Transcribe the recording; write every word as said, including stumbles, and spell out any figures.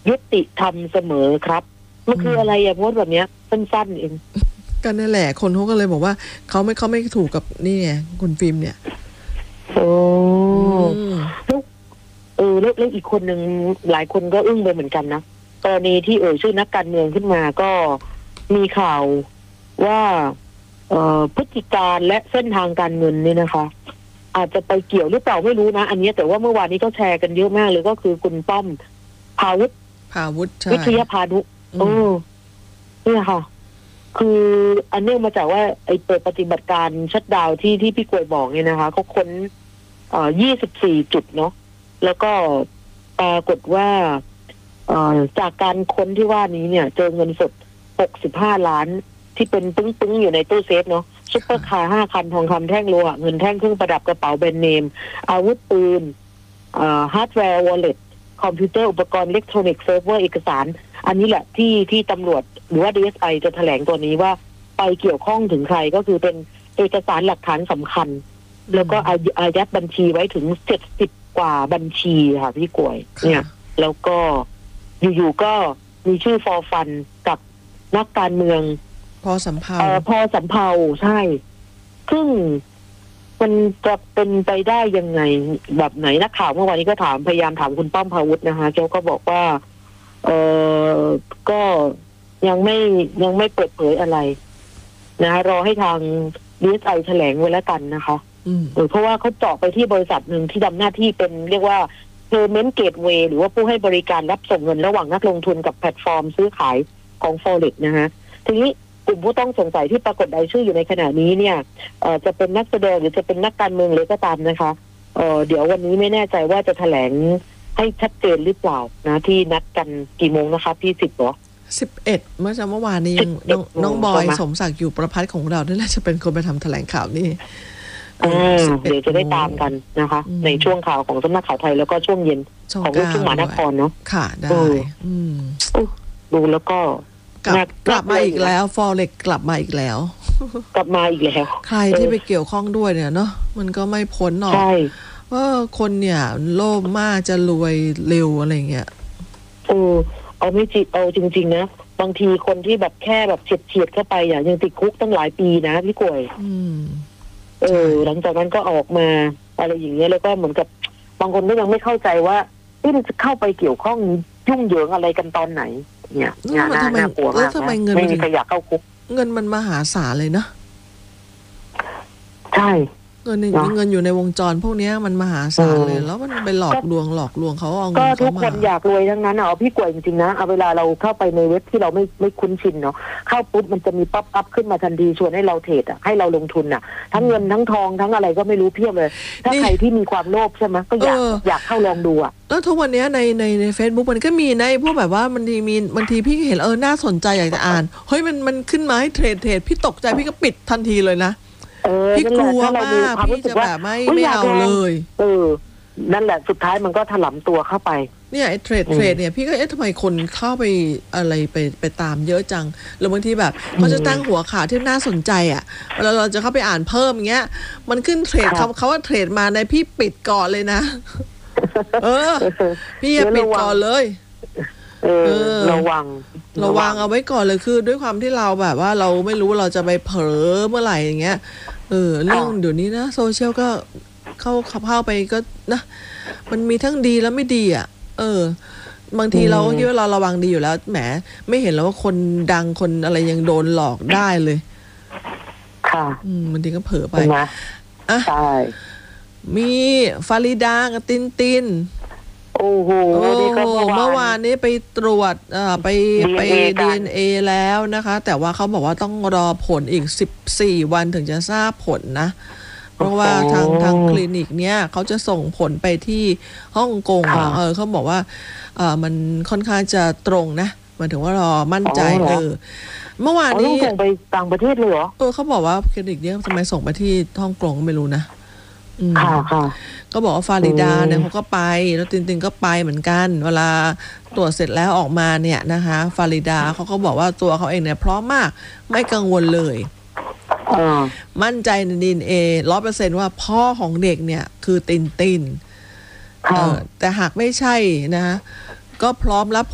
ยุติธรรมเสมอครับมันคืออะไรอะโพสต์แบบเนี้ยสั้นๆเองก็นั่นแหละคนเขาก็เลยบอกว่าเขาไม่เขาไม่ถูกกับนี่ไงคุณฟิล์มเนี่ยโอ้แล้วเออแล้วแล้วอีกคนหนึ่งหลายคนก็อึ้งไปเหมือนกันนะกรณีที่เอ่ยชื่อนักการเมืองขึ้นมาก็มีข่าวว่าเอ่อพฤติการและเส้นทางการเงินนี่นะคะอาจจะไปเกี่ยวหรือเปล่าไม่รู้นะอันนี้แต่ว่าเมื่อวานนี้ก็แชร์กันเยอะมากเลยก็คือคุณป้อมภาวุฒิภาวุฒิวิทยาพานุโอ้เนี่ยค่ะคืออันเนื่องมาจากว่าไอ้เปิดปฏิบัติการชัตดาวน์ที่ที่พี่กวยบอกเนี่ยนะคะเขาค้นเอ่อยี่สิบสี่จุดเนาะแล้วก็ปรากฏว่าเอ่อจากการค้นที่ว่านี้เนี่ยเจอเงินสดหกสิบห้าล้านที่เป็นปึ้งๆอยู่ในตู้เซฟเนาะซุปเปอร์คาร์ห้าคันทองคำแท่งโลหะเงินแท่งเครื่องประดับกระเป๋าแบรนด์เนมอาวุธปืนเอ่อฮาร์ดแวร์วอลเล็ตคอมพิวเตอร์อุปกรณ์อิเล็กทรอนิกส์เซิร์ฟเวอร์เอกสารอันนี้แหละที่ที่ตำรวจหรือว่า ดี เอส ไอ จะแถลงตัวนี้ว่าไปเกี่ยวข้องถึงใครก็คือเป็นเอกสารหลักฐานสำคัญแล้วก็อายัดบัญชีไว้ถึงเจ็ดสิบกว่าบัญชีค่ะพี่กวยเนี่ยแล้วก็อยู่ๆก็มีชื่อฟอร์ฟันกับนักการเมืองพอสำเภาพอสำเภาใช่ซึ่งมันจะเป็นไปได้ยังไงแบบไหนนักข่าวเมื่อวานนี้ก็ถามพยายามถามคุณป้อมภาวุฒินะคะแกก็บอกว่าเออก็ยังไม่ยังไม่เปิดเผยอะไรนะรอให้ทาง ดี เอส ไอ แถลงไว้แล้วกันนะคะเพราะว่าเขาเจาะไปที่บริษัทหนึ่งที่ทำหน้าที่เป็นเรียกว่า Payment Gateway หรือว่าผู้ให้บริการรับส่งเงินระหว่างนักลงทุนกับแพลตฟอร์มซื้อขายของ Forex นะฮะทีนี้กลุ่มผู้ต้องสงสัยที่ปรากฏรายชื่ออยู่ในขณะนี้เนี่ยเอ่อจะเป็นนักแสดงหรือจะเป็นนักการเมืองหรือก็ตามนะคะเอ่อเดี๋ยววันนี้ไม่แน่ใจว่าจะแถลงให้ชัดเจนหรือเปล่านะที่นัดกันกี่โมงนะคะพี่สิบเหรอสิบเอ็ดเมื่อเมื่อวานนี้ยังน้องน้องบอยสมศักดิ์อยู่ประภัสของเราด้วยแหละจะเป็นคนไปทำแถลงข่าวนี่อ่าเดี๋ยวจะได้ตามกันนะคะในช่วงข่าวของสำนักข่าวไทยแล้วก็ช่วงเย็นของลูกทุ่งมหานครเนาะค่ะได้ดูแล้วก็กลับกลับมาอีกแล้วฟอเร็กกลับมาอีกแล้วกลับมาอีกแล้วใครที่ไปเกี่ยวข้องด้วยเนี่ยเนาะมันก็ไม่พ้นหรอกว่าคนเนี่ยโลภมากจะรวยเร็วอะไรเงี้ยเออเอาไม่จริงเอาจริงๆนะบางทีคนที่แบบแค่แบบเฉียดเฉียดเข้าไปอย่างยังติดคุกตั้งหลายปีนะพี่กวยเออหลังจากนั้นก็ออกมาอะไรอย่างเงี้ยแล้วก็เหมือนกับบางคนก็ยังไม่เข้าใจว่าที่มันจะเข้าไปเกี่ยวข้องยุ่งเหยิงอะไรกันตอนไหนเนี่ยงานน่ากลัวมากนะไม่มีใครอยากเข้าคุกเงินมันมหาศาลเลยเนาะใช่เงินเงินอยู่ในวงจรพวกนี้มันมหาศาลเลยแล้วมันไปหลอกลวงหลอกลวงเขาเอาเงินก็ทุกคนอยากรวยทั้งนั้นเอาพี่กวยจริงๆนะเอาเวลาเราเข้าไปในเว็บที่เราไม่ไม่คุ้นชินเนาะเข้าปุ๊บมันจะมีป๊อปอัพขึ้นมาทันทีชวนให้เราเทรดอ่ะให้เราลงทุนอ่ะทั้งเงินทั้งทองทั้งอะไรก็ไม่รู้เพียบเลยถ้าใครที่มีความโลภใช่ไหมก็อยากอยากเข้าลองดูอ่ะแล้วทุกวันนี้ในในใน Facebook มันก็มีในพวกแบบว่ามันมีมีบางทีพี่เห็นเออน่าสนใจอยากจะอ่านเฮ้ยมันมันขึ้นมาให้เทรดเทรดพี่ตกใจพี่ก็ปิดทันทีเลยนะพี่กลัวมากพี่จะแบบไม่ไม่เอาเลยเออนั่นแหละสุดท้ายมันก็ถลำตัวเข้าไปเนี่ยไอ้เทรดเทรดเนี่ยพี่ก็เอ๊ะทำไมคนเข้าไปอะไรไปไปตามเยอะจังหรือบางทีแบบเขาจะตั้งหัวข่าวที่น่าสนใจอ่ะเวลาเราจะเข้าไปอ่านเพิ่มอย่างเงี้ยมันขึ้นเทรดเขาเขาว่าเทรดมาในพี่ปิดก่อนเลยนะเออพี่อย่าปิดก่อนเลยเออระวังระวังเอาไว้ก่อนเลยคือด้วยความที่เราแบบว่าเราไม่รู้เราจะไปเผลอเมื่อไหร่อย่างเงี้ยเออเรื่องเดี๋ยวนี้นะโซเชียลก็เข้าเข้าไปก็นะมันมีทั้งดีแล้วไม่ดีอ่ะเออบางทีเราคิดว่าเราระวังดีอยู่แล้วแหมไม่เห็นแล้วว่าคนดังคนอะไรยังโดนหลอกได้เลยค่ะอืมบางทีก็เผลอไปนะอ่ะใช่มีฟาริดากับตินตินโอ้โหเมื่อวานนี้ไปตรวจอ่าไปไป ดี เอ็น เอ แล้วนะคะแต่ว่าเขาบอกว่าต้องรอผลอีกสิบสี่วันถึงจะทราบผลนะเพราะว่าทางทางคลินิกเนี้ยเขาจะส่งผลไปที่ฮ่องกงเออเขาบอกว่าเออมันค่อนข้างจะตรงนะหมายถึงว่ารอมั่นใจเออเมื่อวานนี้ส่งไปต่างประเทศเลยเหรอเออเขาบอกว่าคลินิกเนี้ยทำไมส่งไปที่ฮ่องกงไม่รู้นะค่ะค่ะก็บอกว่าฟาริดาเนี่ยเขาก็ไปแล้วตินตินก็ไปเหมือนกันเวลาตรวจเสร็จแล้วออกมาเนี่ยนะคะฟาริดาเขาก็บอกว่าตัวเขาเองเนี่ยพร้อมมากไม่กังวลเลยมั่นใจใน ดี เอ็น เอ ร้อยเปอร์เซ็นต์ว่าพ่อของเด็กเนี่ยคือตินตินแต่หากไม่ใช่นะก็พร้อมรับ